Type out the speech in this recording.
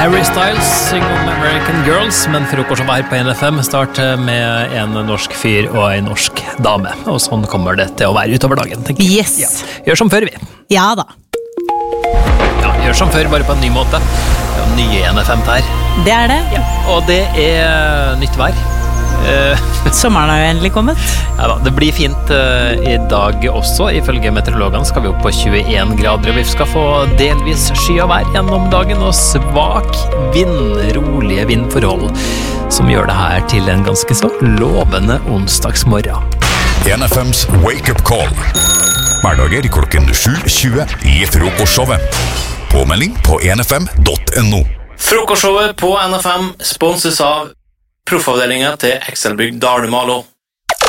Harry Styles synger om American Girls, men frokost her på NFM starter med en norsk fyr og en norsk dame. Og sånn kommer det til å være utover dagen, tenker jeg. Yes. Ja. Gjør som før, vi. Ja da. Ja, gjør som før, bare på en ny måte. Det er nye NFM her. Det er det. Ja. Og det er nytt vær. Sommeren er jo endelig kommet. Ja da, det blir fint i dag også. Ifølge meteorologene skal vi opp på 21 grader, og vi skal få delvis sky og vær gjennom dagen, og svak vind, rolige vindforhold, som gjør det her til en ganske så lovende onsdagsmorgen. NFMs Wake Up Call. Hverdager klokken 7:20 i frokostshowet. Påmelding på nfm.no. Frokostshowet på NFM sponses av proffavdelingen til Excelbygg Dalumalo.